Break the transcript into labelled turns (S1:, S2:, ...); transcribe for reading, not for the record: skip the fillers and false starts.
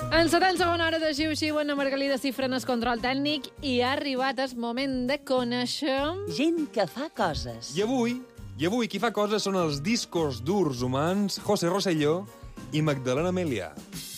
S1: En 70 segona hora de Xiu-Xiu, Anna Margalida Cifren el control tècnic i ha arribat el moment de conèixer...
S2: Gent que fa coses.
S3: I avui qui fa coses són els discos durs humans José Rosselló i Magdalena Melià.